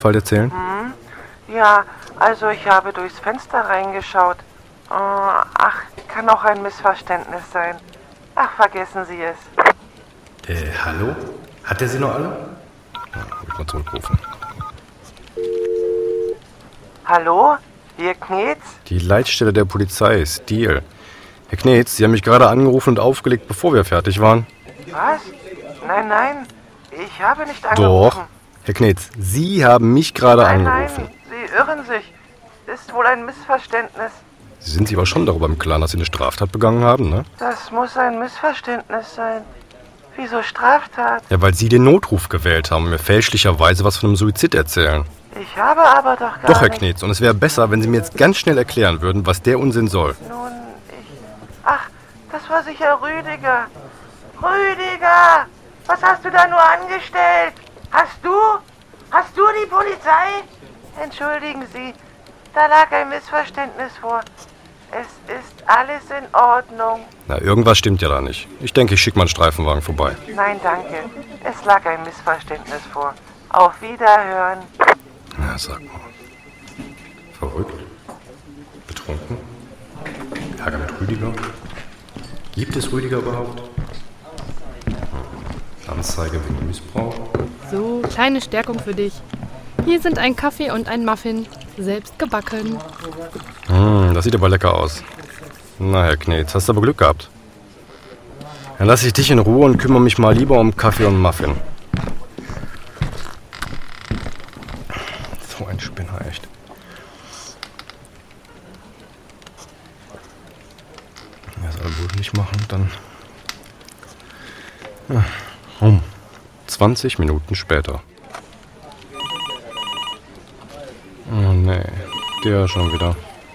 Sachverhalt erzählen? Ja, also ich habe durchs Fenster reingeschaut. Ach, kann auch ein Missverständnis sein. Ach, vergessen Sie es. Hallo? Hat er sie noch alle? Ja, will ich mal zurückrufen. Hallo? Hier Knetz? Die Leitstelle der Polizei, Stiel. Herr Knetz, Sie haben mich gerade angerufen und aufgelegt, bevor wir fertig waren. Was? Nein, ich habe nicht angerufen. Doch. Herr Knetz, Sie haben mich gerade angerufen. Nein, Sie irren sich. Ist wohl ein Missverständnis. Sie sind sich aber schon darüber im Klaren, dass Sie eine Straftat begangen haben, ne? Das muss ein Missverständnis sein. Wieso Straftat? Ja, weil Sie den Notruf gewählt haben und mir fälschlicherweise was von einem Suizid erzählen. Ich habe aber doch gar Doch, Herr nicht... Knetz, und es wäre besser, wenn Sie mir jetzt ganz schnell erklären würden, was der Unsinn soll. Nun, Ach, das war sicher Rüdiger. Rüdiger! Was hast du da nur angestellt? Hast du die Polizei? Entschuldigen Sie, da lag ein Missverständnis vor. Es ist alles in Ordnung. Na, irgendwas stimmt ja da nicht. Ich denke, ich schicke mal einen Streifenwagen vorbei. Nein, danke. Es lag ein Missverständnis vor. Auf Wiederhören. Na, sag mal. Verrückt? Betrunken? Ärger mit Rüdiger? Gibt es Rüdiger überhaupt? Anzeige wegen Missbrauch? So, kleine Stärkung für dich. Hier sind ein Kaffee und ein Muffin. Selbst gebacken. Das sieht aber lecker aus. Na, Herr Knetz, hast du aber Glück gehabt. Dann lasse ich dich in Ruhe und kümmere mich mal lieber um Kaffee und Muffin. So ein Spinner, echt. Ja, soll er wohl nicht machen, dann... Ja, 20 Minuten später. Oh nee, der schon wieder.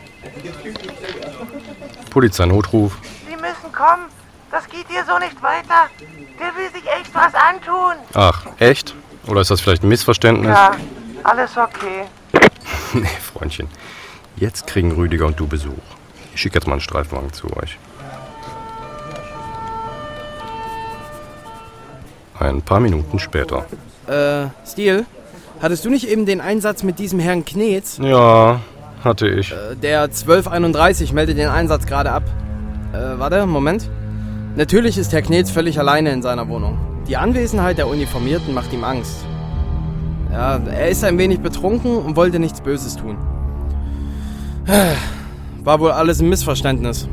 Polizeinotruf. Sie müssen kommen. Das geht hier so nicht weiter. Der will sich echt was antun. Ach, echt? Oder ist das vielleicht ein Missverständnis? Ja, alles okay. Nee, Freundchen. Jetzt kriegen Rüdiger und du Besuch. Ich schicke jetzt mal einen Streifenwagen zu euch. Ein paar Minuten später. Stiel? Hattest du nicht eben den Einsatz mit diesem Herrn Knetz? Ja, hatte ich. Der 1231 meldet den Einsatz gerade ab. Warte, Moment. Natürlich ist Herr Knetz völlig alleine in seiner Wohnung. Die Anwesenheit der Uniformierten macht ihm Angst. Ja, er ist ein wenig betrunken und wollte nichts Böses tun. War wohl alles ein Missverständnis.